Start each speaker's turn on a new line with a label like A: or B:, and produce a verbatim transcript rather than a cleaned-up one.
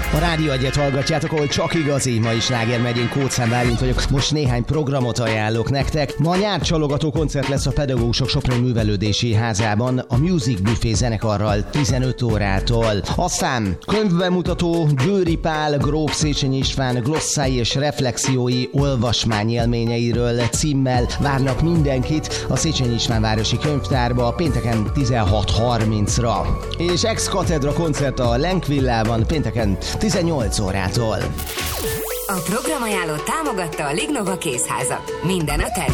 A: A Rádió Egyet hallgatjátok, ahol csak igazi, ma is Sláger megyén, Kóczán Bálint vagyok. Most néhány programot ajánlok nektek. Ma nyárcsalogató koncert lesz a Pedagógusok Soproni Művelődési Házában a Music Buffet zenekarral tizenöt órától. Aztán könyvbemutató Győri Pál, Gróf Széchenyi István glosszái és reflexiói olvasmányélményeiről címmel várnak mindenkit a Széchenyi István városi könyvtárba pénteken tizenhat harmincra. És ex-katedra koncert a Lenk Villában pénteken tizennyolc órától.
B: A programajánlót támogatta a Lignova Kézháza. Minden a terv.